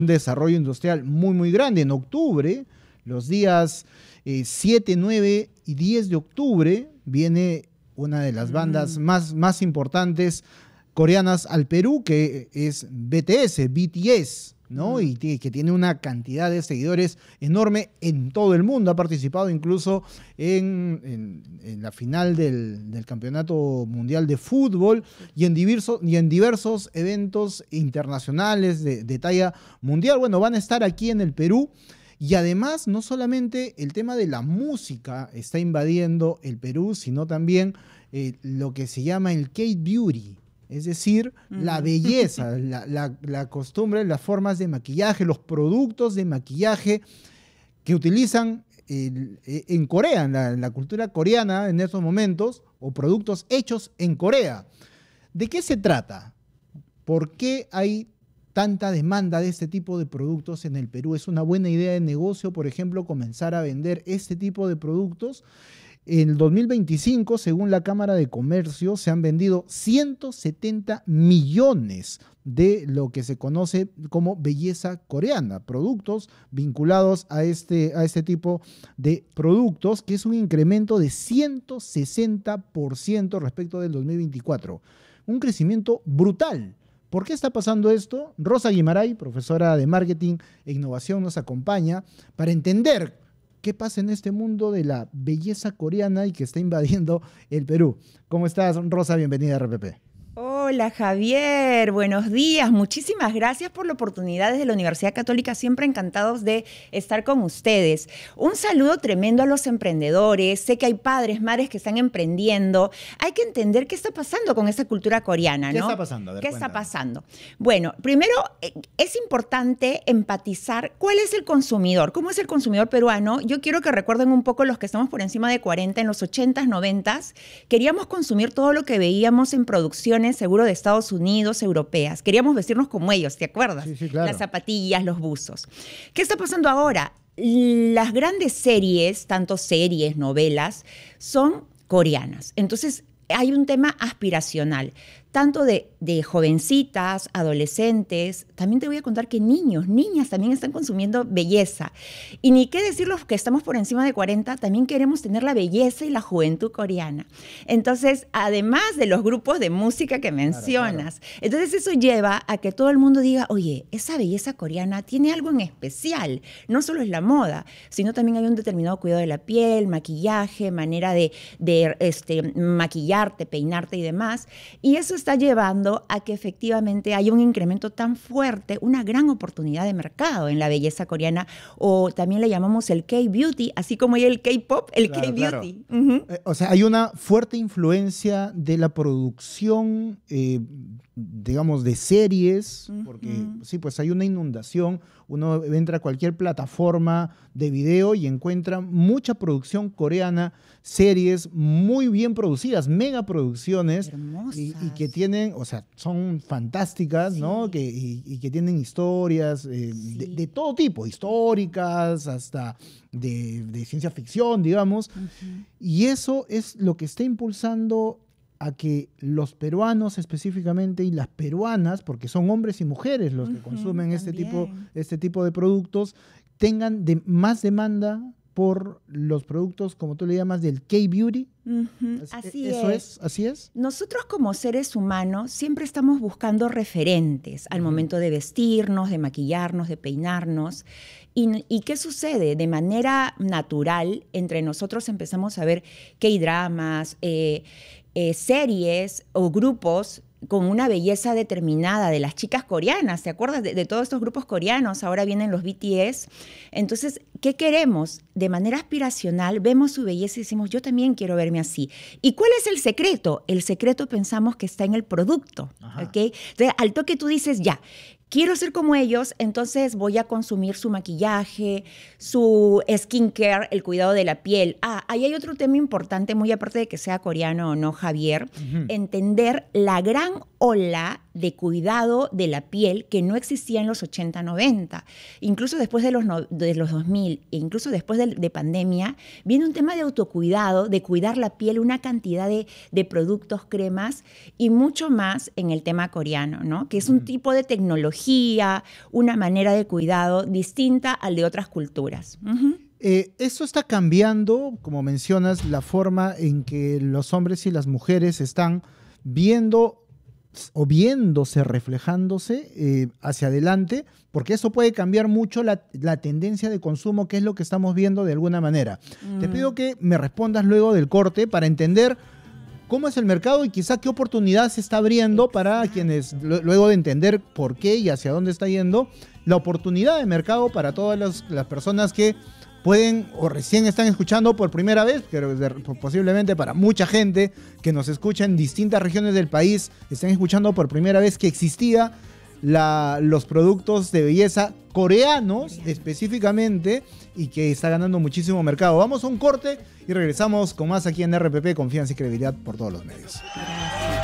un desarrollo industrial muy, muy grande. En octubre, los días 7, 9 y 10 de octubre, viene una de las bandas más importantes coreanas al Perú, que es BTS, ¿no? Y que tiene una cantidad de seguidores enorme en todo el mundo. Ha participado incluso en la final del Campeonato Mundial de Fútbol y en diversos eventos internacionales de talla mundial. Bueno, van a estar aquí en el Perú. Y además, no solamente el tema de la música está invadiendo el Perú, sino también lo que se llama el K-Beauty. Es decir, la belleza, la costumbre, las formas de maquillaje, los productos de maquillaje que utilizan en Corea, en la cultura coreana en estos momentos, o productos hechos en Corea. ¿De qué se trata? ¿Por qué hay tanta demanda de este tipo de productos en el Perú? ¿Es una buena idea de negocio, por ejemplo, comenzar a vender este tipo de productos? En el 2025, según la Cámara de Comercio, se han vendido 170 millones de lo que se conoce como belleza coreana, productos vinculados a este tipo de productos, que es un incremento de 160% respecto del 2024. Un crecimiento brutal. ¿Por qué está pasando esto? Rosa Guimaray, profesora de Marketing e Innovación, nos acompaña para entender qué pasa en este mundo de la belleza coreana y que está invadiendo el Perú. ¿Cómo estás, Rosa? Bienvenida a RPP. Hola Javier, buenos días. Muchísimas gracias por la oportunidad desde la Universidad Católica. Siempre encantados de estar con ustedes. Un saludo tremendo a los emprendedores. Sé que hay padres, madres que están emprendiendo. Hay que entender qué está pasando con esa cultura coreana, ¿no? ¿Qué está pasando? A ver, ¿Qué está pasando? Bueno, primero es importante empatizar cuál es el consumidor. ¿Cómo es el consumidor peruano? Yo quiero que recuerden un poco los que estamos por encima de 40, en los 80s, 90s. Queríamos consumir todo lo que veíamos en producción seguro de Estados Unidos, europeas. Queríamos vestirnos como ellos, ¿te acuerdas? Sí, claro. Las zapatillas, los buzos. ¿Qué está pasando ahora? Las grandes series, tanto series, novelas, son coreanas. Entonces, hay un tema aspiracional, tanto de jovencitas, adolescentes. También te voy a contar que niños, niñas también están consumiendo belleza. Y ni qué decir los que estamos por encima de 40, también queremos tener la belleza y la juventud coreana. Entonces, además de los grupos de música que mencionas, claro. Entonces eso lleva a que todo el mundo diga, oye, esa belleza coreana tiene algo en especial. No solo es la moda, sino también hay un determinado cuidado de la piel, maquillaje, manera de maquillarte, peinarte y demás. Y eso está llevando a que efectivamente haya un incremento tan fuerte, una gran oportunidad de mercado en la belleza coreana, o también le llamamos el K-Beauty, así como hay el K-Pop, el claro, K-Beauty. Claro. O sea, hay una fuerte influencia de la producción, digamos, de series, porque sí, pues hay una inundación. Uno entra a cualquier plataforma de video y encuentra mucha producción coreana, series muy bien producidas, megaproducciones y que tienen, o sea, son fantásticas, sí. ¿No? Y que tienen historias sí. de todo tipo, históricas, hasta de ciencia ficción, digamos. Y eso es lo que está impulsando a que los peruanos específicamente y las peruanas, porque son hombres y mujeres los que consumen este tipo de productos, tengan más demanda por los productos, como tú le llamas, del K-Beauty. ¿Así es? Nosotros como seres humanos siempre estamos buscando referentes al momento de vestirnos, de maquillarnos, de peinarnos. ¿Y qué sucede? De manera natural, entre nosotros empezamos a ver K-dramas, series o grupos con una belleza determinada de las chicas coreanas. ¿Te acuerdas de todos estos grupos coreanos? Ahora vienen los BTS. Entonces, ¿qué queremos? De manera aspiracional, vemos su belleza y decimos, yo también quiero verme así. ¿Y cuál es el secreto? El secreto pensamos que está en el producto. ¿Okay? Entonces, al toque tú dices, ya, quiero ser como ellos, entonces voy a consumir su maquillaje, su skincare, el cuidado de la piel. Ahí hay otro tema importante, muy aparte de que sea coreano o no, Javier, entender la gran ola de cuidado de la piel que no existía en los 80, 90. Incluso después de los 2000, e incluso después de pandemia, viene un tema de autocuidado, de cuidar la piel, una cantidad de productos, cremas y mucho más en el tema coreano, ¿no? Que es un tipo de tecnología tecnología, una manera de cuidado distinta al de otras culturas. Esto está cambiando, como mencionas, la forma en que los hombres y las mujeres están viendo o viéndose, reflejándose hacia adelante, porque eso puede cambiar mucho la tendencia de consumo, que es lo que estamos viendo de alguna manera. Te pido que me respondas luego del corte para entender cómo es el mercado y quizá qué oportunidad se está abriendo para quienes, luego de entender por qué y hacia dónde está yendo, la oportunidad de mercado para todas las personas que pueden o recién están escuchando por primera vez, pero posiblemente para mucha gente que nos escucha en distintas regiones del país, están escuchando por primera vez que existía los productos de belleza coreanos específicamente y que está ganando muchísimo mercado. Vamos a un corte y regresamos con más aquí en RPP, Confianza y Credibilidad por todos los medios.